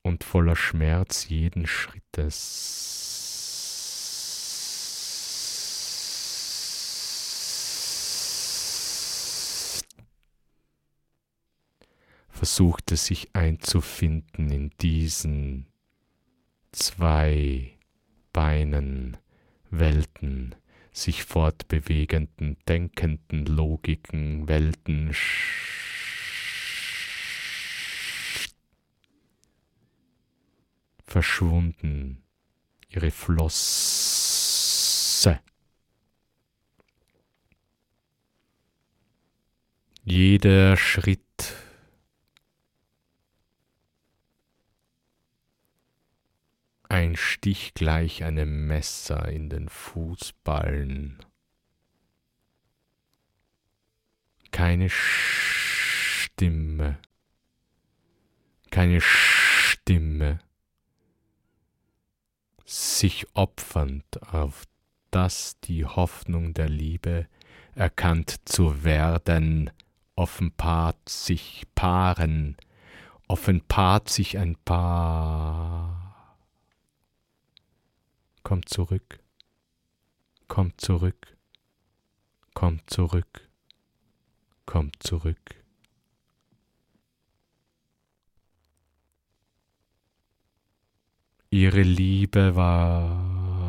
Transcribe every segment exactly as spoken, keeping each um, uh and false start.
und voller Schmerz jeden Schrittes. Versuchte sich einzufinden in diesen zwei Beinen, Welten, sich fortbewegenden, denkenden Logiken, Welten, verschwunden, ihre Flosse. Jeder Schritt ein Stich gleich einem Messer in den Fußballen. Keine Stimme, keine Stimme, sich opfernd auf das die Hoffnung der Liebe erkannt zu werden, offenbart sich Paaren, offenbart sich ein Paar. Kommt zurück, kommt zurück, kommt zurück, kommt zurück. Ihre Liebe war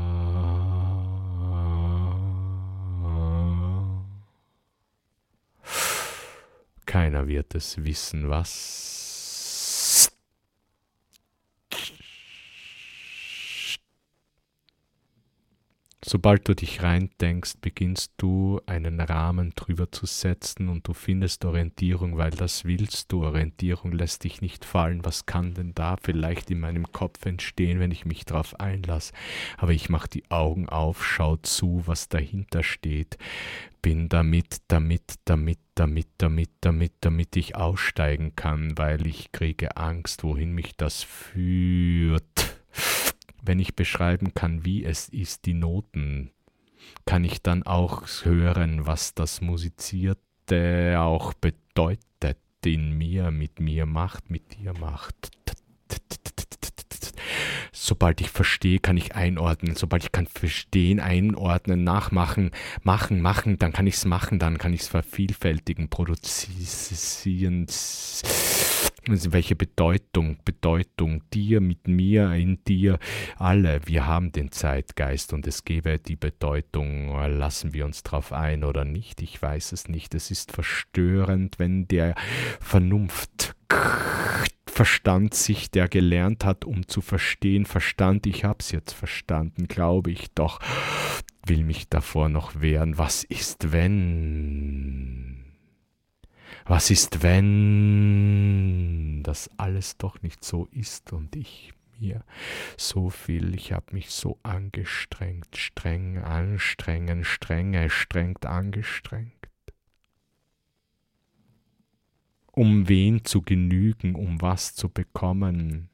keiner wird es wissen, was. Sobald du dich reindenkst, beginnst du einen Rahmen drüber zu setzen und du findest Orientierung, weil das willst du. Orientierung lässt dich nicht fallen. Was kann denn da vielleicht in meinem Kopf entstehen, wenn ich mich darauf einlasse? Aber ich mache die Augen auf, schau zu, was dahinter steht. Bin damit, damit, damit, damit, damit, damit, damit ich aussteigen kann, weil ich kriege Angst, wohin mich das führt. Wenn ich beschreiben kann, wie es ist, die Noten, kann ich dann auch hören, was das Musizierte auch bedeutet, in mir, mit mir macht, mit dir macht. Sobald ich verstehe, kann ich einordnen. Sobald ich kann verstehen, einordnen, nachmachen, machen, machen, dann kann ich es machen, dann kann ich es vervielfältigen, produzieren. Welche Bedeutung, Bedeutung, dir, mit mir, in dir, alle, wir haben den Zeitgeist und es gäbe die Bedeutung, lassen wir uns drauf ein oder nicht, ich weiß es nicht, es ist verstörend, wenn der Vernunft, Verstand sich, der gelernt hat, um zu verstehen, Verstand, ich hab's jetzt verstanden, glaube ich doch, will mich davor noch wehren, was ist wenn? Was ist, wenn das alles doch nicht so ist und ich mir so viel, ich habe mich so angestrengt, streng, anstrengen, strenge, strengt, angestrengt. Um wen zu genügen, um was zu bekommen.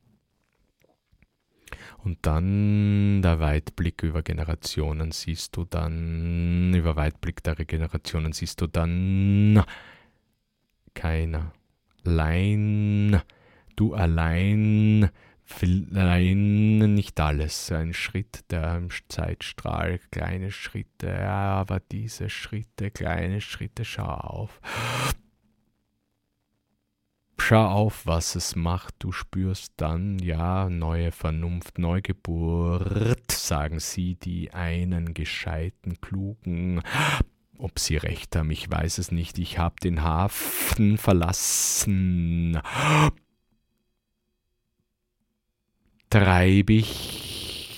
Und dann der Weitblick über Generationen siehst du dann, über Weitblick der Generationen siehst du dann, keiner. Allein, du allein, allein nicht alles. Ein Schritt, der im Zeitstrahl, kleine Schritte, ja, aber diese Schritte, kleine Schritte, schau auf. Schau auf, was es macht. Du spürst dann, ja, neue Vernunft, Neugeburt, sagen sie, die einen gescheiten, klugen. Ob sie recht haben, ich weiß es nicht. Ich habe den Hafen verlassen. Treib ich